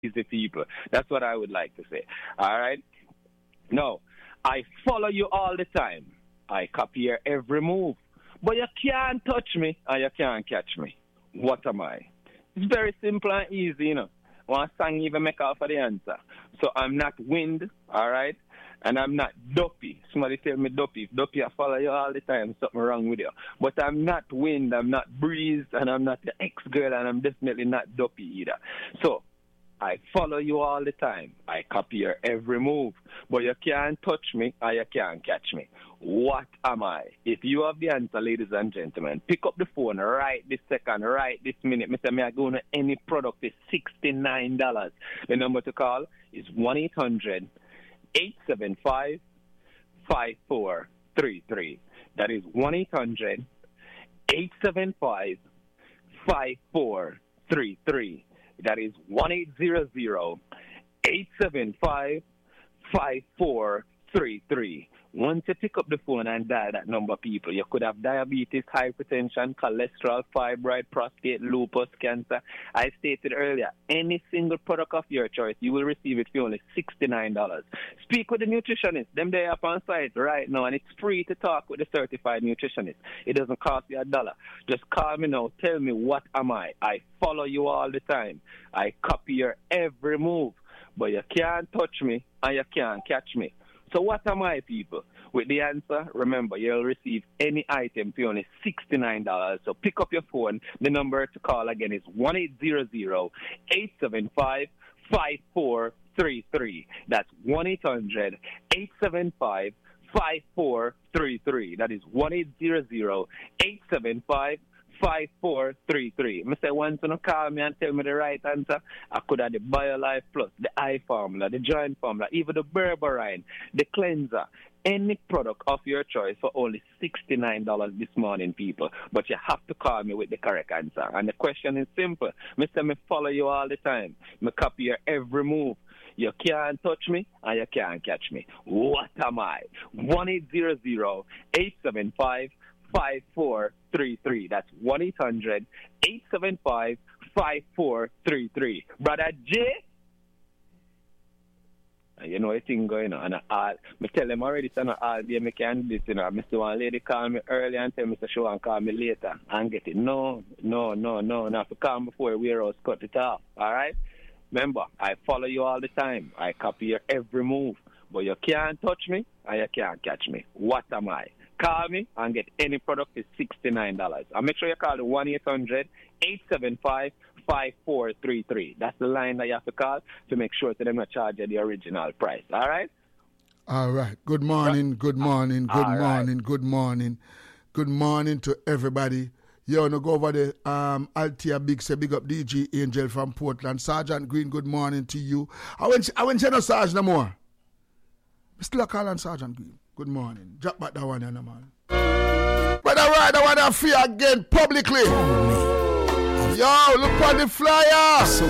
easy, people. That's what I would like to say. All right? No, I follow you all the time. I copy your every move. But you can't touch me and you can't catch me. What am I? It's very simple and easy, One song even make out for the answer. So I'm not wind, all right? And I'm not dopey. Somebody tell me dopey. If dopey, I follow you all the time. Something wrong with you. But I'm not wind, I'm not breeze, and I'm not the ex-girl, and I'm definitely not dopey either. So I follow you all the time. I copy your every move. But you can't touch me or you can't catch me. What am I? If you have the answer, ladies and gentlemen, pick up the phone right this second, right this minute. Mr. Me, I go to any product is $69. The number to call is 1-800-875-5433. That is 1-800-875-5433. That is 1-800-875-5433. Once you pick up the phone and dial that number, people, you could have diabetes, hypertension, cholesterol, fibroid, prostate, lupus, cancer. I stated earlier, any single product of your choice, you will receive it for only $69. Speak with the nutritionist. Them they up on site right now, and it's free to talk with the certified nutritionist. It doesn't cost you $1. Just call me now. Tell me, what am I? I follow you all the time. I copy your every move. But you can't touch me and you can't catch me. So what am I, people? With the answer, remember, you'll receive any item for only $69. So pick up your phone. The number to call again is 1-800-875-5433. That's 1-800-875-5433. That is 1-800-875-5433. 5433. Mr. Once you call me and tell me the right answer, I could have the BioLife Plus, the eye formula, the joint formula, even the berberine, the cleanser, any product of your choice for only $69 this morning, people. But you have to call me with the correct answer. And the question is simple. Mr. Me follow you all the time. Me copy your every move. You can't touch me and you can't catch me. What am I? 1-800-875-5433. That's 1-800-875-5433. Brother J, you know a thing going on. I tell them already, it's not all day I can do this, Mr. One lady call me early and tell Mr. Show and call me later and get it. No. Not to call me before we else cut it off. All right? Remember, I follow you all the time. I copy your every move. But you can't touch me and you can't catch me. What am I? Call me and get any product is $69. And make sure you call the 1-800-875-5433. That's the line that you have to call to make sure that they're not charge you the original price. All right? All right. Good morning to everybody. You want to go over the Altia Big, say big up DG Angel from Portland. Sergeant Green, good morning to you. I went to Sergeant no more. I still call on Sergeant Green. Good morning. Drop back that one, man. But I want to fear again publicly. Yo, look on the flyer. So